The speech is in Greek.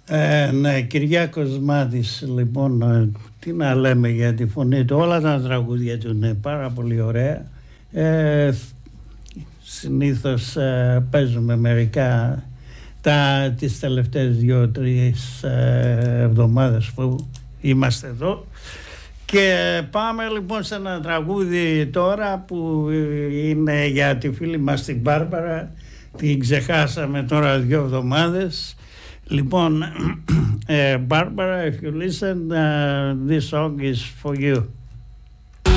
Ναι, Κυριάκος Μάτης, λοιπόν, τι να λέμε για τη φωνή του, όλα τα τραγούδια του είναι πάρα πολύ ωραία. Συνήθως παίζουμε μερικά τις τελευταίες 2-3 εβδομάδες που είμαστε εδώ. Και πάμε λοιπόν σε ένα τραγούδι τώρα που είναι για τη φίλη μας την Μπάρμπαρα. Την ξεχάσαμε τώρα 2 εβδομάδες. Λοιπόν, Barbara, if you listen, this song is for you.